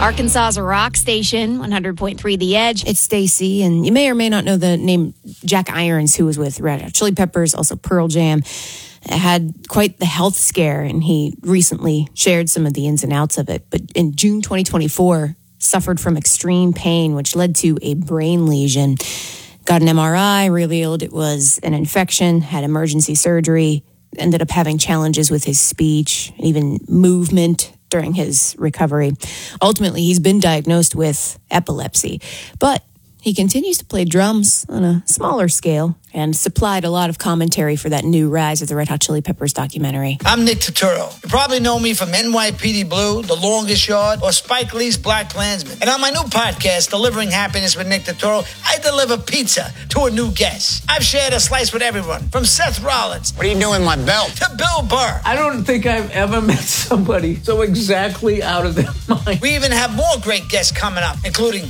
Arkansas's a rock station, 100.3 The Edge. It's Stacy, and you may or may not know the name Jack Irons, who was with Red Hot Chili Peppers, also Pearl Jam. Had quite the health scare, and he recently shared some of the ins and outs of it. But in June 2024, suffered from extreme pain, which led to a brain lesion. Got an MRI, revealed it was an infection, had emergency surgery, ended up having challenges with his speech, even movement during his recovery. Ultimately, he's been diagnosed with epilepsy, but he continues to play drums on a smaller scale and supplied a lot of commentary for that new Rise of the Red Hot Chili Peppers documentary. I'm Nick Turturro. You probably know me from NYPD Blue, The Longest Yard, or Spike Lee's Black Klansman. And on my new podcast, Delivering Happiness with Nick Turturro, I deliver pizza to a new guest. I've shared a slice with everyone, from Seth Rollins. What are you doing with my belt? To Bill Burr. I don't think I've ever met somebody so exactly out of their mind. We even have more great guests coming up, including